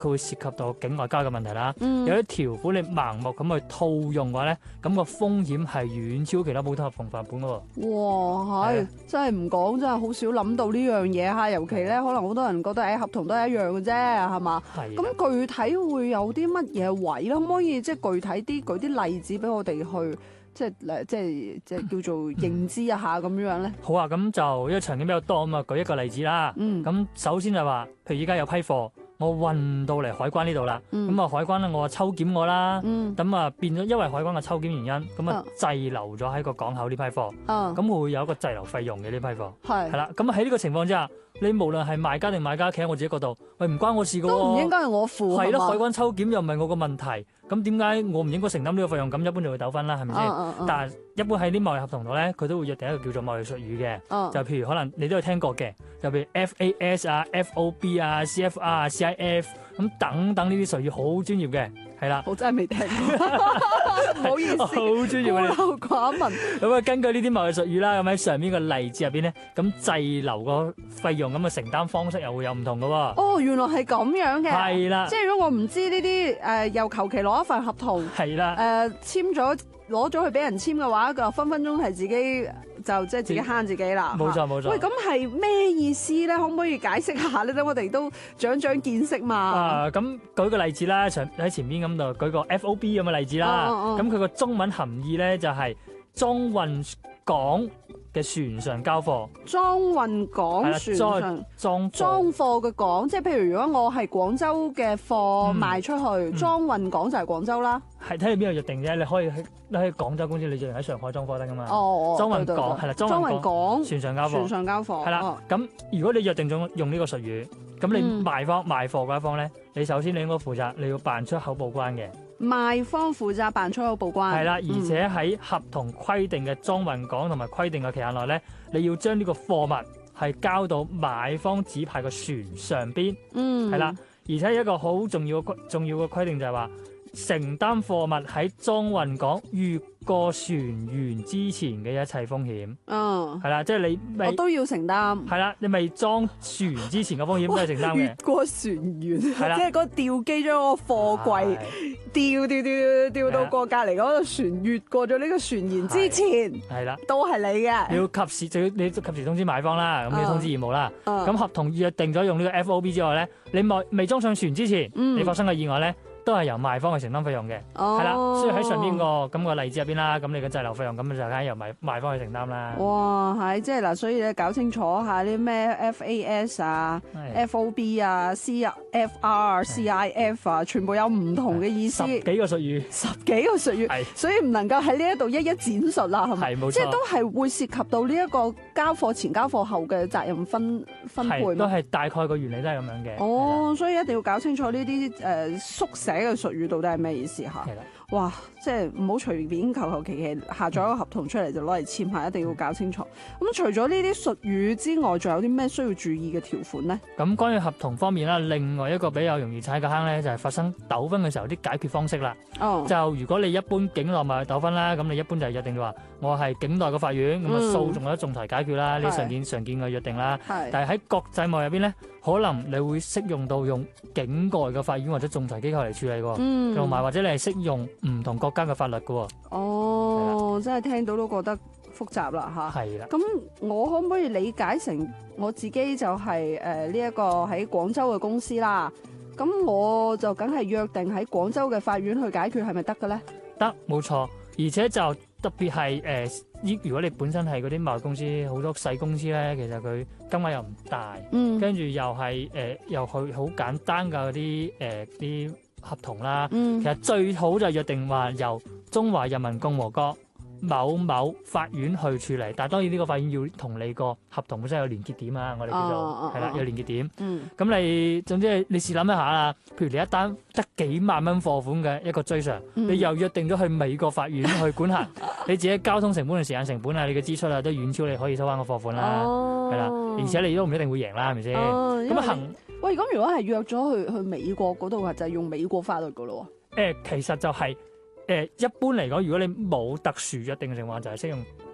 佢會涉及到境外交嘅問題啦。有啲條款你盲目咁去套用嘅話咧，咁個風險係遠超其他普通合同範本嘅喎。 哇，係真係唔講，真係好少諗到呢樣嘢嚇。尤其咧，可能好多人覺得合同都係一樣嘅啫，係嘛？ 係。 咁具體會有啲乜嘢位咧？可唔可以即係具體啲舉啲例子俾我哋去即係叫做認知一下咁樣咧？ 好啊，咁就因為場景比較多啊嘛，舉一個例子啦。咁首先就話，譬如依家有批貨。我運到嚟海關呢度啦，咁啊海關咧我抽檢我啦，咁啊變咗因為海關嘅抽檢原因，咁啊滯留咗喺個港口呢批貨，咁會有一個滯留費用嘅呢批貨，係啦，咁喺呢個情況之下，你無論係賣家定買家企喺我自己角度，喂唔關我事噶， 都唔應該係我付， 係咯，海關抽檢又唔係我個問題，咁點解我唔應該承擔呢個費用？咁一般就會糾紛啦，係咪先？但係一般喺啲貿易合同度咧，佢都會約定一個叫做貿易術語嘅，就譬如可能你都有聽過嘅，就譬如 FAS 啊、FOB 啊、CFR 啊、CIF 咁等等呢啲術語好專業嘅，係啦， 我真係未聽過，唔好意思， 好專業嘅， 孤陋寡聞。 咁啊，根據呢啲貿易術語啦，咁喺上面個例子入邊咧，咁滯留個費用咁嘅承擔方式又會有唔同嘅喎。 哦，原來係咁樣嘅， 係啦， 即係如果我唔知呢啲又求其攞一份合同， 係啦， 簽咗。攞咗去俾人簽嘅話，就分分鐘係自己就即係自己慳自己啦。 冇錯冇錯。 喂，咁係咩意思咧？可唔可以解釋下咧？等我哋都長長見識嘛。 咁舉個例子啦，喺前面咁度舉個 FOB 咁嘅例子啦。咁佢個中文含義咧就係裝運港嘅船上交貨。裝運港船上裝貨嘅港，即係譬如如果我係廣州嘅貨賣出去，裝運港就係廣州啦。 係睇你邊度約定啫，你可以喺廣州公司，你就喺上海裝貨得噶嘛。裝運港係啦，裝運港船上交貨。船上交貨係啦。咁如果你約定咗用呢個術語，咁你賣貨嗰一方咧，你首先你應該負責你要辦出口報關嘅。 賣方負責辦出口報關。 係啦，而且喺合同規定嘅裝運港同埋規定嘅期限內咧，你要將呢個貨物係交到買方指派嘅船上邊。係啦，而且一個好重要嘅規定就係話，承擔貨物喺裝運港越過船員之前嘅一切風險，係啦，即係你我都要承擔， 係啦，你未裝船之前嘅風險都係承擔嘅。 越過船員， 係啦， 即係嗰吊機將嗰個貨櫃吊到過隔離嗰個船，越過咗呢個船員之前，係啦，都係你嘅。你要及時通知買方啦，咁你通知義務啦。咁合同約定咗用呢個 FOB 之外咧，你未裝上船之前，你發生嘅意外咧，都係由賣方去承擔費用嘅，係啦，所以喺上邊個例子入邊啦，咁你嘅滯留費用咁就梗係由賣方去承擔啦。 哇，係即係嗱，所以你搞清楚下啲咩 FAS 啊、FOB 啊、CFR、CIF 啊，全部有唔同嘅意思， 十幾個術語， 所以唔能夠喺呢一度一一展述啦，係咪？即係都係會涉及到呢一個交貨前、交貨後嘅責任分配， 都係大概個原理都係咁樣嘅。 哦，所以一定要搞清楚呢啲縮寫嘅術語到底係咩意思嚇？ 係啦， 哇！即係唔好隨便求其下載一個合同出嚟就攞嚟簽下，一定要搞清楚。咁除咗呢啲術語之外，仲有啲咩需要注意嘅條款呢？ 咁關於合同方面啦，另外一個比較容易踩嘅坑咧，就係發生糾紛嘅時候啲解決方式啦。就如果你一般境內貿易糾紛啦，咁你一般就係約定話我係境內嘅法院，咁啊訴訟或者仲裁解決啦，呢常見嘅約定啦。但係喺國際貿易入邊咧，可能你會適用到用境外嘅法院或者仲裁機構嚟處理喎，同埋或者你係適用唔同國家嘅法律嘅喎。 哦，真係聽到都覺得複雜啦嚇。係啦。咁我可唔可以理解成我自己就係呢一個喺廣州嘅公司啦？咁我就梗係約定喺廣州嘅法院去解決，係咪得嘅咧？ 得，冇錯。而且就特別係如果你本身係嗰啲貿易公司，好多細公司咧，其實佢金額又唔大，跟住又係又去好簡單嘅嗰啲合同啦。其實最好就係約定話由中華人民共和國某某法院去處理，但係當然呢個法院要同你個合同本身有連結點啊，我哋叫做係啦，有連結點。咁你總之你試諗一下啦，譬如你一單得幾萬蚊貨款嘅一個追償，你又約定咗去美國法院去管轄，你自己交通成本同時間成本啊，你嘅支出啊都遠超你可以收翻個貨款啦，係啦，而且你都唔一定會贏啦，係咪先？咁喂，咁如果係約咗去美國嗰度，就係用美國法律噶咯喎？ 其實就係一般嚟講，如果你冇特殊約定嘅情況，就係適用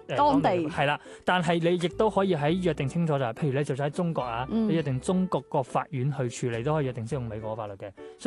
當地係啦。但係你亦都可以喺約定清楚就係，譬如你就喺中國啊，你約定中國個法院去處理都可以約定適用美國法律嘅。